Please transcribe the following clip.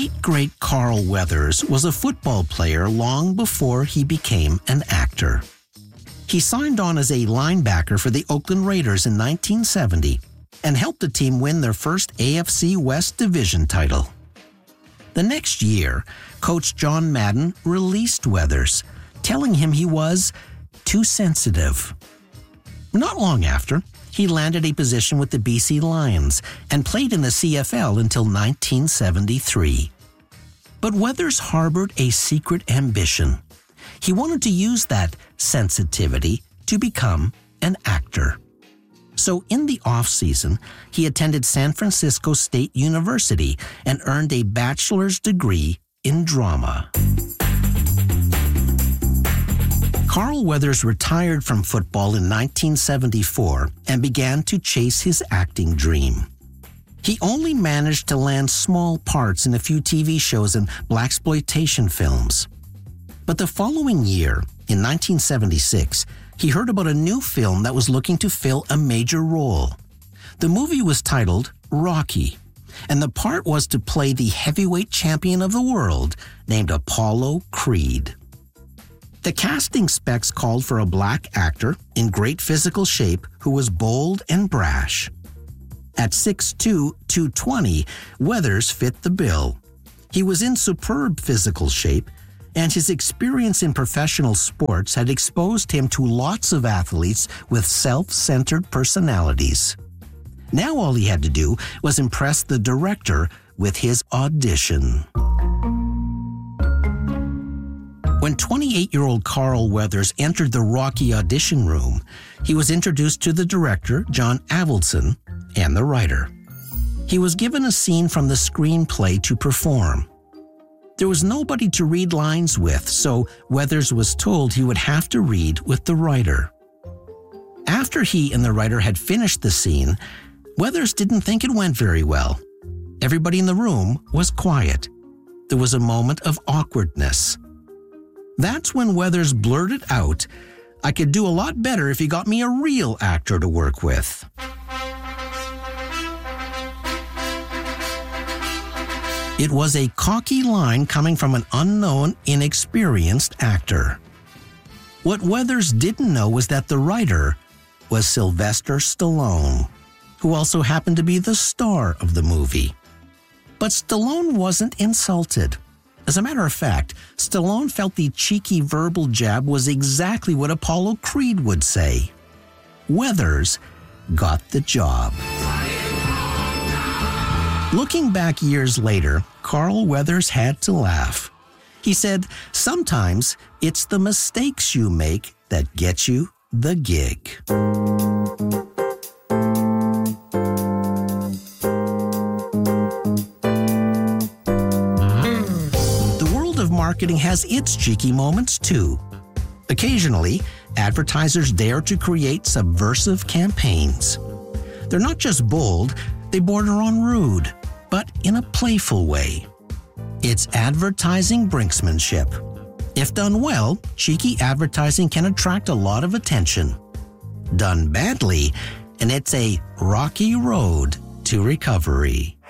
late, great Carl Weathers was a football player long before he became an actor. He signed on as a linebacker for the Oakland Raiders in 1970 and helped the team win their first AFC West Division title. The next year, Coach John Madden released Weathers, telling him he was too sensitive. Not long after, he landed a position with the BC Lions and played in the CFL until 1973. But Weathers harbored a secret ambition. He wanted to use that sensitivity to become an actor. So in the off-season, he attended San Francisco State University and earned a bachelor's degree in drama. Carl Weathers retired from football in 1974 and began to chase his acting dream. He only managed to land small parts in a few TV shows and blaxploitation films. But the following year, in 1976, he heard about a new film that was looking to fill a major role. The movie was titled Rocky, and the part was to play the heavyweight champion of the world named Apollo Creed. The casting specs called for a black actor in great physical shape who was bold and brash. At 6'2", 220, Weathers fit the bill. He was in superb physical shape, and his experience in professional sports had exposed him to lots of athletes with self-centered personalities. Now all he had to do was impress the director with his audition. When 28-year-old Carl Weathers entered the Rocky audition room, he was introduced to the director, John Avildsen, and the writer. He was given a scene from the screenplay to perform. There was nobody to read lines with, so Weathers was told he would have to read with the writer. After he and the writer had finished the scene, Weathers didn't think it went very well. Everybody in the room was quiet. There was a moment of awkwardness. That's when Weathers blurted out, "I could do a lot better if you got me a real actor to work with." It was a cocky line coming from an unknown, inexperienced actor. What Weathers didn't know was that the writer was Sylvester Stallone, who also happened to be the star of the movie. But Stallone wasn't insulted. As a matter of fact, Stallone felt the cheeky verbal jab was exactly what Apollo Creed would say. Weathers got the job. Looking back years later, Carl Weathers had to laugh. He said, "Sometimes it's the mistakes you make that get you the gig." The world of marketing has its cheeky moments too. Occasionally, advertisers dare to create subversive campaigns. They're not just bold, they border on rude, but in a playful way. It's advertising brinksmanship. If done well, cheeky advertising can attract a lot of attention. Done badly, and it's a rocky road to recovery.